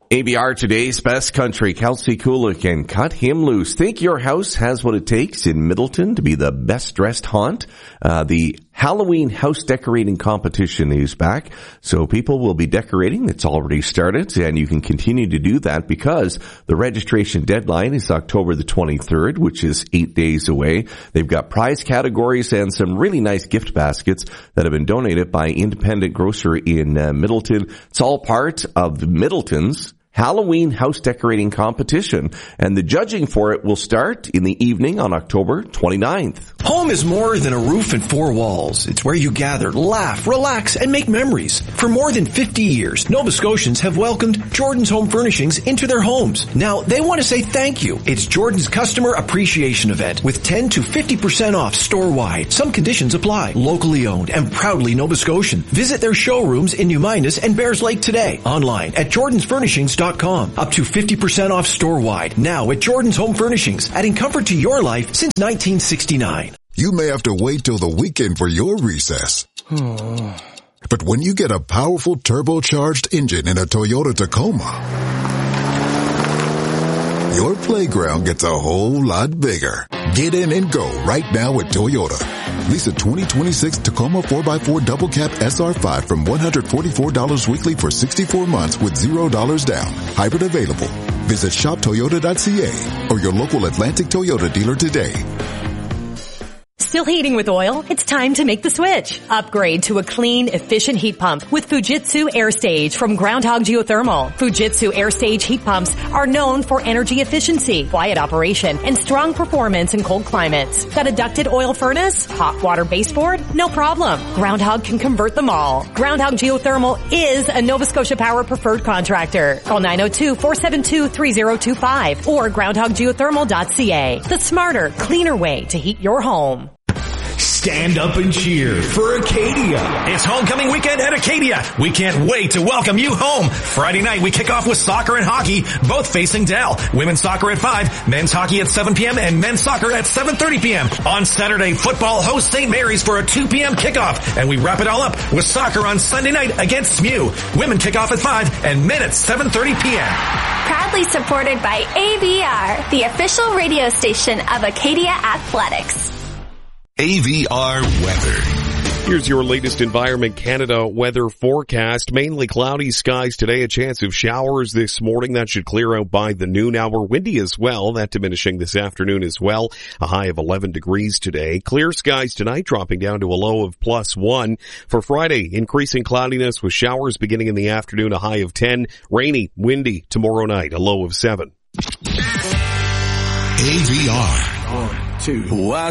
ABR today's best country, Kelsey Kulik and Cut Him Loose. Think your house has what it takes in Middleton to be the best dressed haunt? The Halloween house decorating competition is back. So people will be decorating. It's already started and you can continue to do that because the registration deadline is October the 23rd, which is 8 days away. They've got prize categories and some really nice gift baskets that have been donated by Independent Grocer in Middleton. It's all part of Middleton's Halloween house decorating competition, and the judging for it will start in the evening on October 29th. Home is more than a roof and four walls. It's where you gather, laugh, relax, and make memories. For more than 50 years, Nova Scotians have welcomed Jordan's Home Furnishings into their homes. Now, they want to say thank you. It's Jordan's Customer Appreciation Event with 10 to 50% off store-wide. Some conditions apply. Locally owned and proudly Nova Scotian. Visit their showrooms in New Minas and Bears Lake today. Online at jordansfurnishings.com. Up to 50% off store-wide. Now at Jordan's Home Furnishings, adding comfort to your life since 1969. You may have to wait till the weekend for your recess. But when you get a powerful turbocharged engine in a Toyota Tacoma, your playground gets a whole lot bigger. Get in and go right now at Toyota. Lease a 2026 Tacoma 4x4 Double Cab SR5 from $144 weekly for 64 months with $0 down. Hybrid available. Visit shoptoyota.ca or your local Atlantic Toyota dealer today. Still heating with oil? It's time to make the switch. Upgrade to a clean, efficient heat pump with Fujitsu AirStage from Groundhog Geothermal. Fujitsu AirStage heat pumps are known for energy efficiency, quiet operation, and strong performance in cold climates. Got a ducted oil furnace? Hot water baseboard? No problem. Groundhog can convert them all. Groundhog Geothermal is a Nova Scotia Power preferred contractor. Call 902-472-3025 or groundhoggeothermal.ca. The smarter, cleaner way to heat your home. Stand up and cheer for Acadia. It's homecoming weekend at Acadia. We can't wait to welcome you home. Friday night, we kick off with soccer and hockey, both facing Dell. Women's soccer at 5, men's hockey at 7 p.m., and men's soccer at 7:30 p.m. On Saturday, football hosts St. Mary's for a 2 p.m. kickoff, and we wrap it all up with soccer on Sunday night against SMU. Women kick off at 5 and men at 7:30 p.m. Proudly supported by ABR, the official radio station of Acadia Athletics. AVR weather. Here's your latest Environment Canada weather forecast. Mainly cloudy skies today, a chance of showers this morning. That should clear out by the noon hour. Windy as well, that diminishing this afternoon as well. A high of 11 degrees today. Clear skies tonight, dropping down to a low of +1. For Friday, increasing cloudiness with showers beginning in the afternoon, a high of 10. Rainy, windy tomorrow night, a low of 7. AVR. 1, 2.